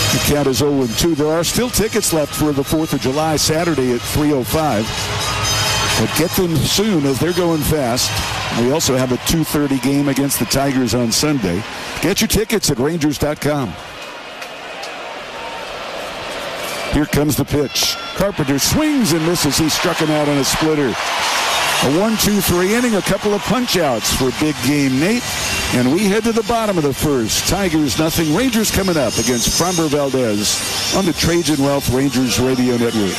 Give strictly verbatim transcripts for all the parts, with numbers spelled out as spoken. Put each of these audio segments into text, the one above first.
The count is oh and two. There are still tickets left for the fourth of July, Saturday at three oh five. But get them soon as they're going fast. We also have a two thirty game against the Tigers on Sunday. Get your tickets at Rangers dot com. Here comes the pitch. Carpenter swings and misses. He struck him out on a splitter. A one two three inning, a couple of punch-outs for Big Game Nate. And we head to the bottom of the first. Tigers nothing. Rangers coming up against Framber Valdez on the Trajan Wealth Rangers Radio Network.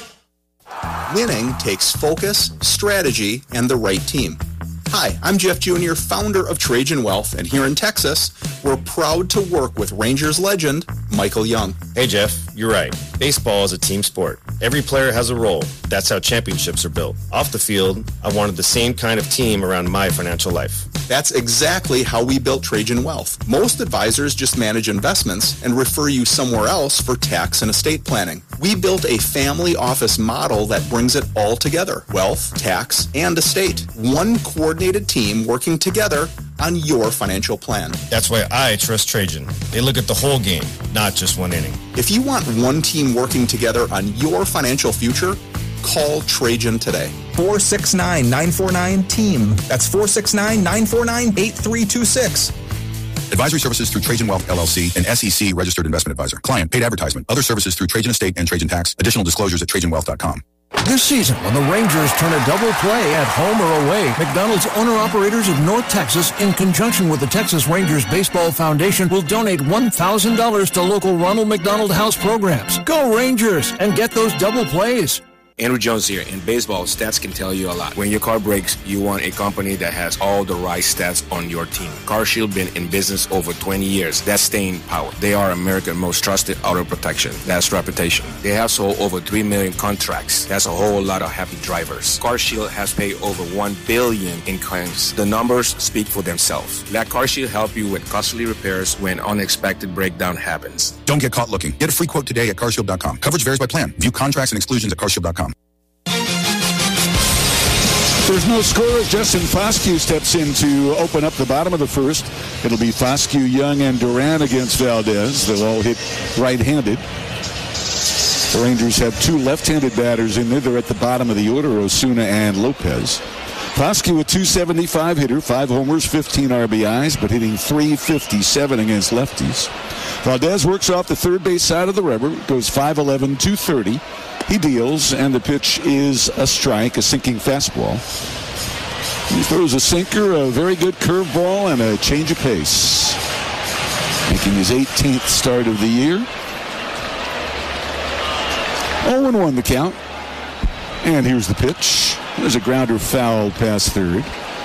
Winning takes focus, strategy, and the right team. Hi, I'm Jeff Junior, founder of Trajan Wealth, and here in Texas, we're proud to work with Rangers legend, Michael Young. Hey, Jeff, you're right. Baseball is a team sport. Every player has a role. That's how championships are built. Off the field, I wanted the same kind of team around my financial life. That's exactly how we built Trajan Wealth. Most advisors just manage investments and refer you somewhere else for tax and estate planning. We built a family office model that brings it all together. Wealth, tax, and estate. One coordinated team working together on your financial plan. That's why I trust Trajan. They look at the whole game, not just one inning. If you want one team working together on your financial future, call Trajan today. four six nine, nine four nine, team. That's four six nine, nine four nine, eight three two six. Advisory services through Trajan Wealth, L L C, an S E C registered investment advisor. Client, paid advertisement. Other services through Trajan Estate and Trajan Tax. Additional disclosures at Trajan Wealth dot com. This season, when the Rangers turn a double play at home or away, McDonald's owner-operators of North Texas, in conjunction with the Texas Rangers Baseball Foundation, will donate one thousand dollars to local Ronald McDonald House programs. Go Rangers and get those double plays. Andrew Jones here. In baseball, stats can tell you a lot. When your car breaks, you want a company that has all the right stats on your team. CarShield been in business over twenty years. That's staying power. They are America's most trusted auto protection. That's reputation. They have sold over three million contracts. That's a whole lot of happy drivers. CarShield has paid over one billion dollars in claims. The numbers speak for themselves. Let CarShield help you with costly repairs when unexpected breakdown happens. Don't get caught looking. Get a free quote today at car shield dot com. Coverage varies by plan. View contracts and exclusions at car shield dot com. There's no score as Justin Foscue steps in to open up the bottom of the first. It'll be Foscue, Young, and Duran against Valdez. They'll all hit right-handed. The Rangers have two left-handed batters in there. They're at the bottom of the order, Osuna and Lopez. Foscue, a two seventy-five hitter, five homers, fifteen R B Is, but hitting three fifty-seven against lefties. Valdez works off the third base side of the rubber, goes five eleven, two thirty. He deals, and the pitch is a strike, a sinking fastball. He throws a sinker, a very good curveball, and a change of pace. Making his eighteenth start of the year. oh and one the count. And here's the pitch. There's a grounder foul past third.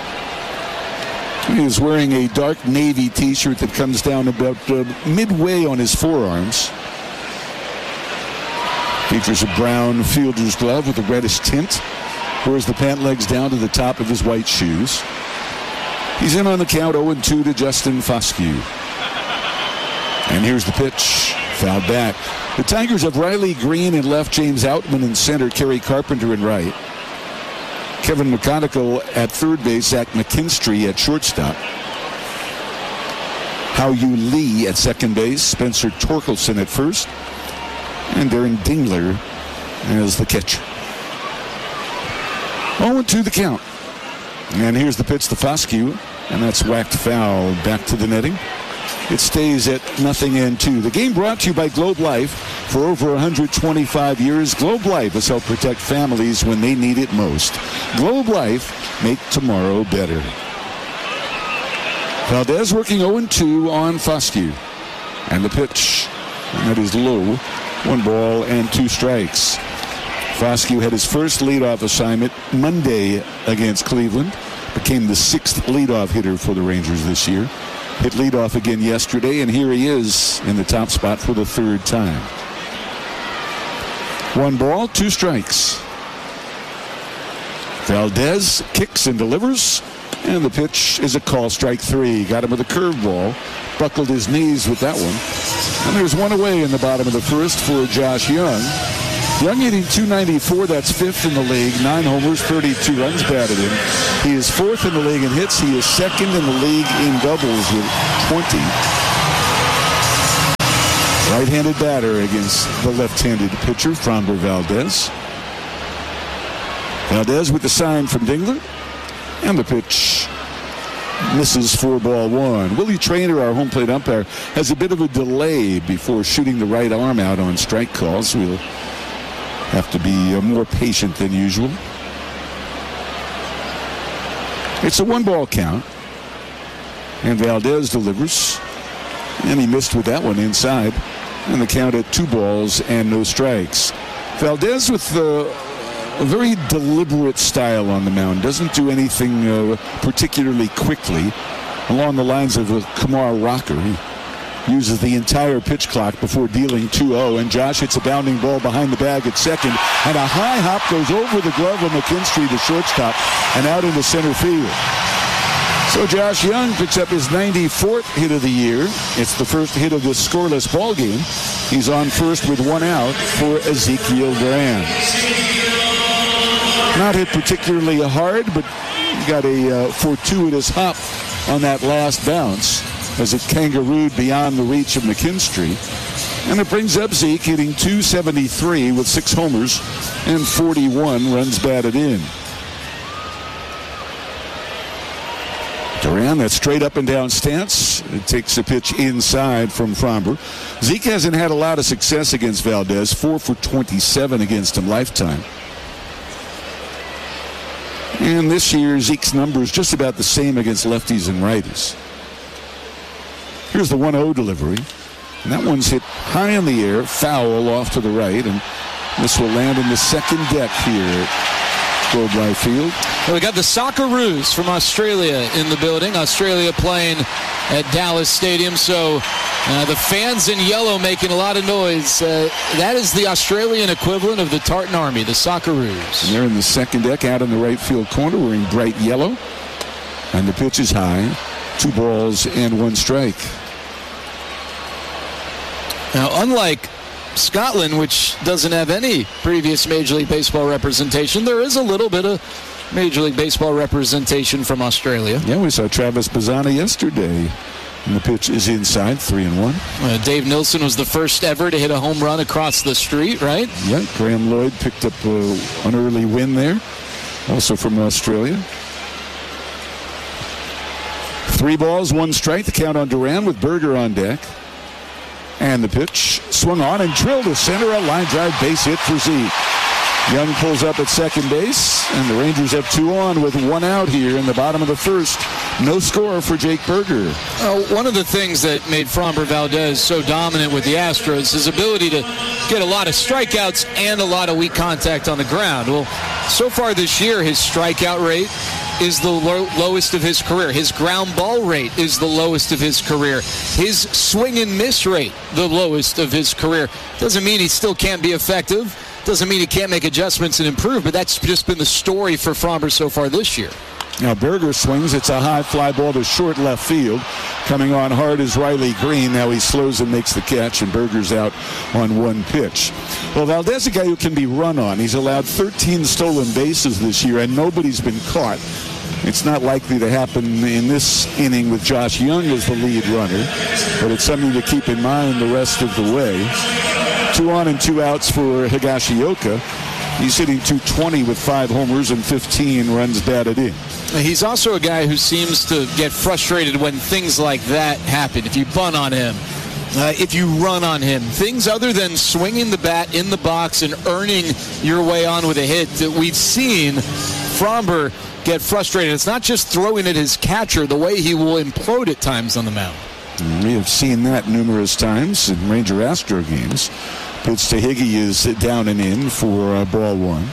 He is wearing a dark navy t-shirt that comes down about uh, midway on his forearms. Features a brown fielder's glove with a reddish tint. Wears the pant legs down to the top of his white shoes. He's in on the count, oh and two to Justin Foscue. And here's the pitch. Foul back. The Tigers have Riley Green in left, James Outman in center, Kerry Carpenter in right. Kevin McConaughey at third base, Zach McKinstry at shortstop. Hao Yu Lee at second base, Spencer Torkelson at first, and Darren Dingler as the catcher. oh and two the count. And here's the pitch to Foscue, and that's whacked foul back to the netting. It stays at nothing and two. The game brought to you by Globe Life. For over one hundred twenty-five years, Globe Life has helped protect families when they need it most. Globe Life, make tomorrow better. Valdez working oh and two on Foscue. And the pitch, and that is low. One ball and two strikes. Foscue had his first leadoff assignment Monday against Cleveland. Became the sixth leadoff hitter for the Rangers this year. Hit leadoff again yesterday, and here he is in the top spot for the third time. One ball, two strikes. Valdez kicks and delivers, and the pitch is a call, strike three. Got him with a curveball, buckled his knees with that one. And there's one away in the bottom of the first for Josh Young. Young hitting two ninety-four, that's fifth in the league. Nine homers, thirty-two runs batted in. He is fourth in the league in hits. He is second in the league in doubles with twenty. Right-handed batter against the left-handed pitcher, Framber Valdez. Valdez with the sign from Dingler. And the pitch misses for ball one. Willie Traynor, our home plate umpire, has a bit of a delay before shooting the right arm out on strike calls. We'll have to be uh, more patient than usual. It's a one-ball count. And Valdez delivers. And he missed with that one inside. And the count at two balls and no strikes. Valdez with the... a very deliberate style on the mound. Doesn't do anything uh, particularly quickly. Along the lines of a Kumar rocker. He uses the entire pitch clock before dealing two oh. And Josh hits a bounding ball behind the bag at second. And a high hop goes over the glove of McKinstry, the shortstop, and out into center field. So Josh Young picks up his ninety-fourth hit of the year. It's the first hit of this scoreless ball game. He's on first with one out for Ezekiel Duran. Not hit particularly hard, but got a uh, fortuitous hop on that last bounce as it kangarooed beyond the reach of McKinstry. And it brings up Zeke hitting two seventy-three with six homers and forty-one runs batted in. Duran, that straight up and down stance. It takes a pitch inside from Framber. Zeke hasn't had a lot of success against Valdez. four for twenty-seven against him lifetime. And this year, Zeke's number is just about the same against lefties and righties. Here's the one oh delivery. And that one's hit high in the air, foul off to the right. And this will land in the second deck here at Globe Life Field. Well, we got the Socceroos from Australia in the building. Australia playing at Dallas Stadium. So uh, the fans in yellow making a lot of noise. Uh, that is the Australian equivalent of the Tartan Army, the Socceroos. And they're in the second deck out in the right field corner wearing bright yellow. And the pitch is high. Two balls and one strike. Now, unlike Scotland, which doesn't have any previous Major League Baseball representation, there is a little bit of Major League Baseball representation from Australia. Yeah, we saw Travis Bazzana yesterday. And the pitch is inside, three and one. Uh, Dave Nilsson was the first ever to hit a home run across the street, right? Yeah, Graham Lloyd picked up uh, an early win there, also from Australia. Three balls, one strike, the count on Duran with Berger on deck. And the pitch swung on and drilled to center, a line drive base hit for Zeke. Young pulls up at second base, and the Rangers have two on with one out here in the bottom of the first. No score for Jake Berger. Uh, one of the things that made Framber Valdez so dominant with the Astros is his ability to get a lot of strikeouts and a lot of weak contact on the ground. Well, so far this year, his strikeout rate is the low, lowest of his career. His ground ball rate is the lowest of his career. His swing and miss rate, the lowest of his career. Doesn't mean he still can't be effective. Doesn't mean he can't make adjustments and improve, but that's just been the story for Framber so far this year. Now Berger swings. It's a high fly ball to short left field. Coming on hard is Riley Green. Now he slows and makes the catch, and Berger's out on one pitch. Well, Valdez is a guy who can be run on. He's allowed thirteen stolen bases this year, and nobody's been caught. It's not likely to happen in this inning with Josh Young as the lead runner, but it's something to keep in mind the rest of the way. Two on and two outs for Higashioka. He's hitting two twenty with five homers and fifteen runs batted in. He's also a guy who seems to get frustrated when things like that happen. If you bunt on him, uh, if you run on him, things other than swinging the bat in the box and earning your way on with a hit that we've seen Framber get frustrated. It's not just throwing at his catcher, the way he will implode at times on the mound. We have seen that numerous times in Ranger Astro games. Pitch to Higgy is down and in for uh, ball one.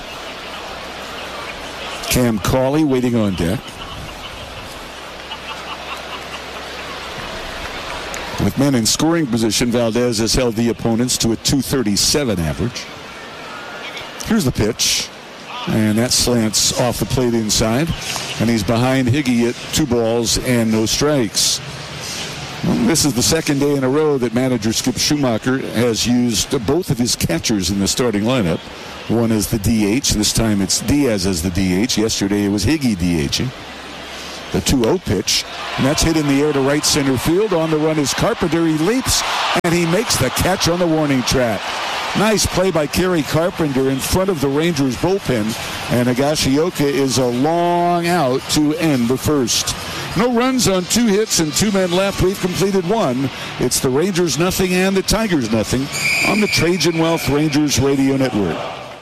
Cam Cauley waiting on deck. With men in scoring position, Valdez has held the opponents to a two thirty-seven average. Here's the pitch. And that slants off the plate inside. And he's behind Higgy at two balls and no strikes. Well, this is the second day in a row that manager Skip Schumacher has used both of his catchers in the starting lineup. One is the D H. This time it's Diaz as the D H. Yesterday it was Higgy DHing. The two oh pitch, and that's hit in the air to right center field. On the run is Carpenter. He leaps, and he makes the catch on the warning track. Nice play by Kerry Carpenter in front of the Rangers bullpen, and Higashioka is a long out to end the first. No runs on two hits and two men left. We've completed one. It's the Rangers nothing and the Tigers nothing on the Trajan Wealth Rangers Radio Network.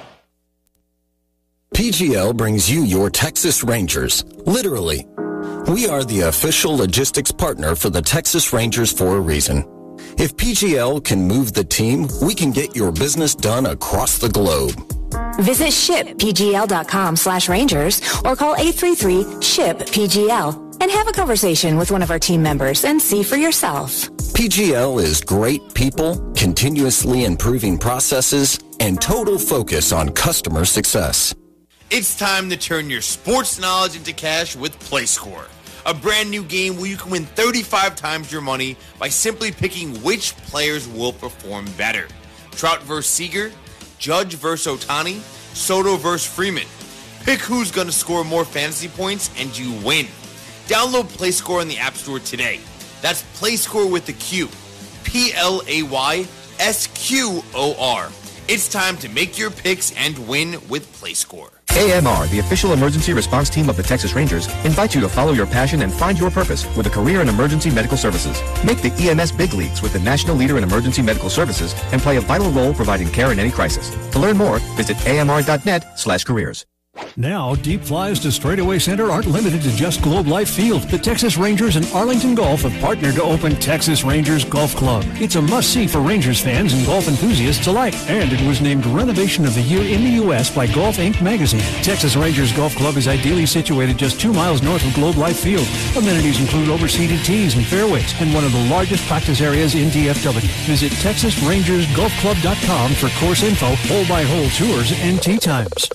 P G L brings you your Texas Rangers, literally. We are the official logistics partner for the Texas Rangers for a reason. If P G L can move the team, we can get your business done across the globe. Visit shippgl.com slash Rangers or call eight three three, S H I P P G L and have a conversation with one of our team members and see for yourself. P G L is great people, continuously improving processes, and total focus on customer success. It's time to turn your sports knowledge into cash with PlayScore, a brand new game where you can win thirty-five times your money by simply picking which players will perform better. Trout versus Seager, Judge versus Ohtani, Soto versus Freeman. Pick who's going to score more fantasy points and you win. Download PlayScore in the App Store today. That's PlayScore with the Q. P L A Y S Q O R. It's time to make your picks and win with PlayScore. A M R, the official emergency response team of the Texas Rangers, invites you to follow your passion and find your purpose with a career in emergency medical services. Make the E M S big leagues with the national leader in emergency medical services and play a vital role providing care in any crisis. To learn more, visit amr.net slash careers. Now, deep flies to Straightaway Center aren't limited to just Globe Life Field. The Texas Rangers and Arlington Golf have partnered to open Texas Rangers Golf Club. It's a must-see for Rangers fans and golf enthusiasts alike, and it was named Renovation of the Year in the U S by Golf Inc magazine. Texas Rangers Golf Club is ideally situated just two miles north of Globe Life Field. Amenities include overseated tees and fairways, and one of the largest practice areas in D F W. Visit texas rangers golf club dot com for course info, hole-by-hole tours, and tee times.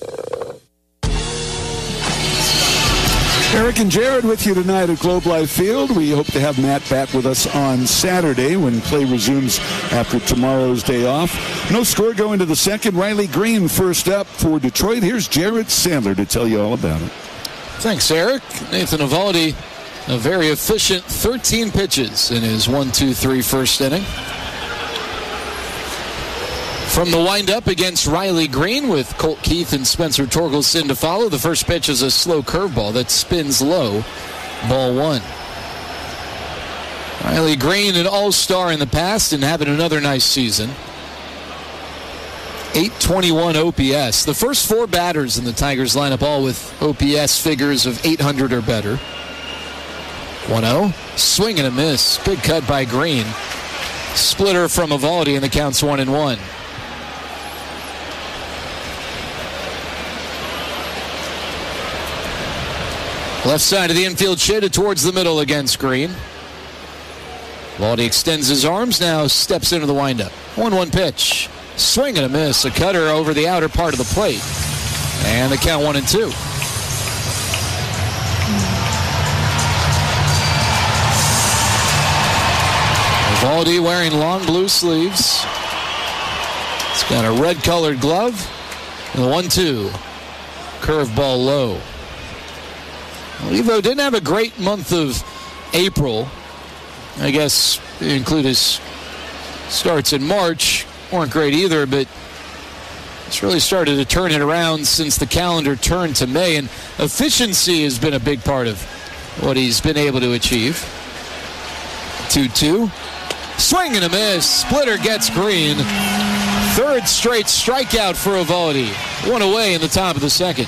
Eric and Jared with you tonight at Globe Life Field. We hope to have Matt back with us on Saturday when play resumes after tomorrow's day off. No score going to the second. Riley Green first up for Detroit. Here's Jared Sandler to tell you all about it. Thanks, Eric. Nathan Eovaldi, a very efficient thirteen pitches in his one two three first inning. From the windup against Riley Green with Colt Keith and Spencer Torkelson to follow. The first pitch is a slow curveball that spins low. Ball one. Riley Green, an all-star in the past and having another nice season. eight twenty-one O P S. The first four batters in the Tigers lineup all with O P S figures of eight hundred or better. one oh. Swing and a miss. Big cut by Green. Splitter from Eovaldi and the count's one and one. Left side of the infield shaded towards the middle against Green. Eovaldi extends his arms, now steps into the windup. one one pitch. Swing and a miss. A cutter over the outer part of the plate. And the count one and two. Eovaldi wearing long blue sleeves. It's got a red colored glove. And the one two. Curveball low. Evo didn't have a great month of April. I guess include his starts in March. Weren't great either, but it's really started to turn it around since the calendar turned to May, and efficiency has been a big part of what he's been able to achieve. two two. Swing and a miss. Splitter gets Green. Third straight strikeout for Eovaldi. One away in the top of the second.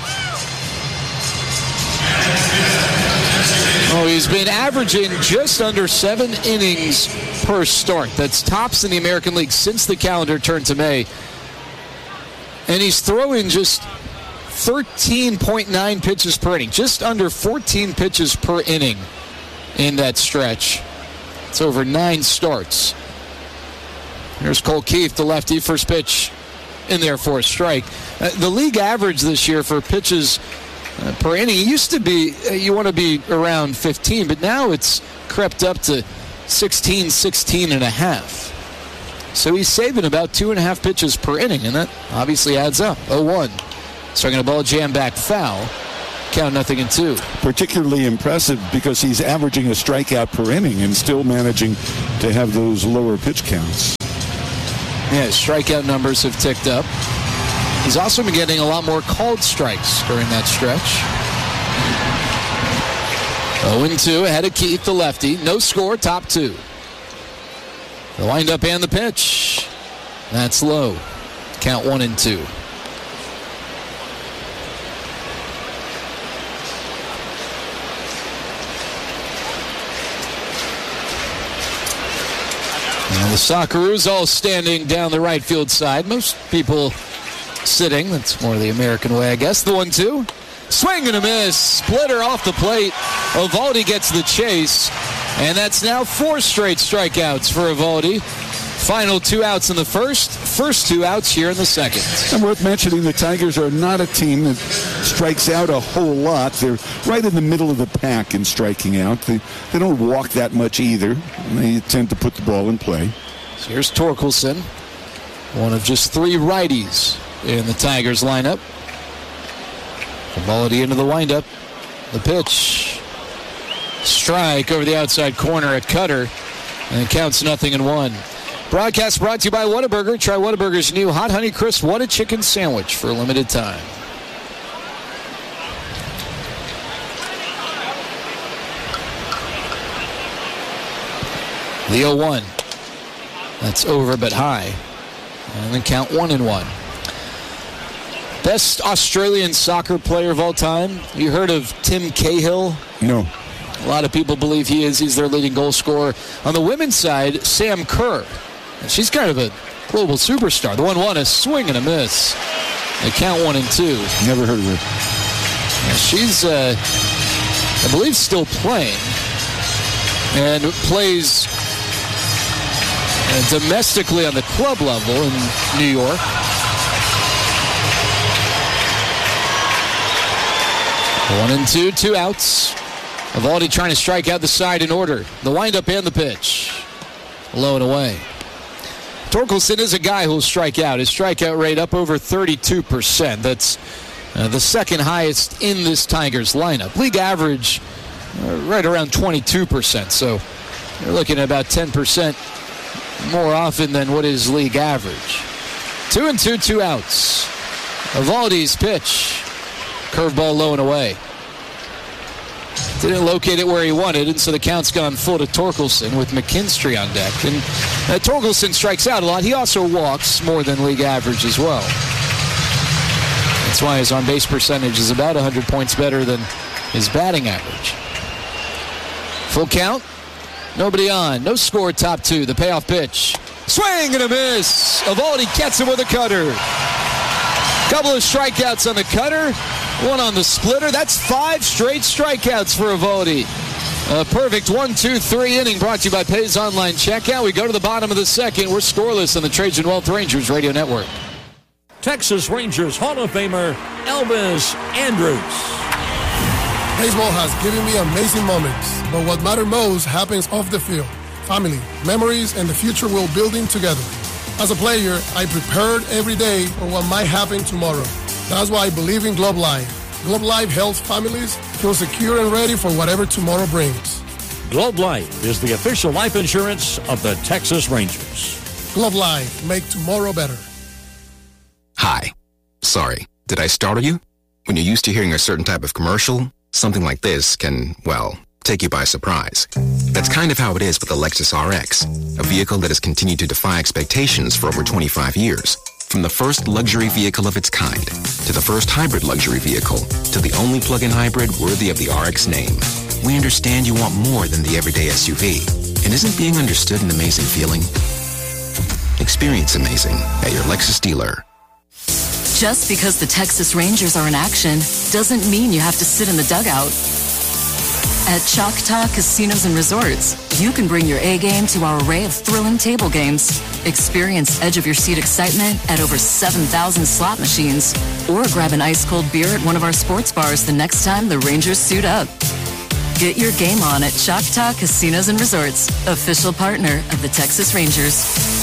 Oh, he's been averaging just under seven innings per start. That's tops in the American League since the calendar turned to May. And he's throwing just thirteen point nine pitches per inning, just under fourteen pitches per inning in that stretch. It's over nine starts. Here's Colt Keith, the lefty, first pitch in there for a strike. Uh, the league average this year for pitches Uh, per inning. It used to be, uh, you want to be around fifteen, but now it's crept up to sixteen, sixteen and a half. So he's saving about two and a half pitches per inning, and that obviously adds up. oh one. Swinging a ball, jam back foul. count nothing in two. Particularly impressive because he's averaging a strikeout per inning and still managing to have those lower pitch counts. Yeah, strikeout numbers have ticked up. He's also been getting a lot more called strikes during that stretch. oh and two ahead of Keith, the lefty. No score, top two. The windup and the pitch. That's low. Count one and two. And the Socceroos all standing down the right field side. Most people sitting. That's more the American way, I guess. The one two. Swing and a miss. Splitter off the plate. Eovaldi gets the chase. And that's now four straight strikeouts for Eovaldi. Final two outs in the first. First two outs here in the second. And worth mentioning, the Tigers are not a team that strikes out a whole lot. They're right in the middle of the pack in striking out. They, they don't walk that much either. They tend to put the ball in play. So here's Torkelson, one of just three righties in the Tigers lineup. Eovaldi into the windup. The pitch. Strike over the outside corner at Cutter. And it counts nothing in one. Broadcast brought to you by Whataburger. Try Whataburger's new Hot Honey Crisp Whata Chicken Sandwich for a limited time. The oh one. That's over but high. And then count one and one. Best Australian soccer player of all time. You heard of Tim Cahill? No. A lot of people believe he is. He's their leading goal scorer. On the women's side, Sam Kerr. And she's kind of a global superstar. The one one, a swing and a miss. They count one and two. Never heard of her. And she's, uh, I believe, still playing. And plays uh, domestically on the club level in New York. One and two, two outs. Eovaldi trying to strike out the side in order. The windup and the pitch. Low and away. Torkelson is a guy who'll strike out. His strikeout rate up over thirty-two percent. That's uh, the second highest in this Tigers lineup. League average uh, right around twenty-two percent. So you're looking at about ten percent more often than what is league average. Two and two, two outs. Eovaldi's pitch. Curveball low and away. Didn't locate it where he wanted, and so the count's gone full to Torkelson with McKinstry on deck. And uh, Torkelson strikes out a lot. He also walks more than league average as well. That's why his on-base percentage is about one hundred points better than his batting average. Full count. Nobody on. No score, top two. The payoff pitch. Swing and a miss. Eovaldi gets him with a cutter. Couple of strikeouts on the cutter. One on the splitter. That's five straight strikeouts for Eovaldi. A perfect one, two, three inning brought to you by Pays Online Checkout. We go to the bottom of the second. We're scoreless on the Trajan Wealth Rangers Radio Network. Texas Rangers Hall of Famer Elvis Andrus. Baseball has given me amazing moments, but what matters most happens off the field. Family, memories, and the future we're building together. As a player, I prepared every day for what might happen tomorrow. That's why I believe in Globe Life. Globe Life helps families feel secure and ready for whatever tomorrow brings. Globe Life is the official life insurance of the Texas Rangers. Globe Life, make tomorrow better. Hi. Sorry, did I startle you? When you're used to hearing a certain type of commercial, something like this can, well, take you by surprise. That's kind of how it is with the Lexus R X, a vehicle that has continued to defy expectations for over twenty-five years. From the first luxury vehicle of its kind, to the first hybrid luxury vehicle, to the only plug-in hybrid worthy of the R X name, we understand you want more than the everyday S U V. And isn't being understood an amazing feeling? Experience amazing at your Lexus dealer. Just because the Texas Rangers are in action doesn't mean you have to sit in the dugout. At Choctaw Casinos and Resorts, you can bring your A game to our array of thrilling table games. Experience edge-of-your-seat excitement at over seven thousand slot machines. Or grab an ice-cold beer at one of our sports bars the next time the Rangers suit up. Get your game on at Choctaw Casinos and Resorts, official partner of the Texas Rangers.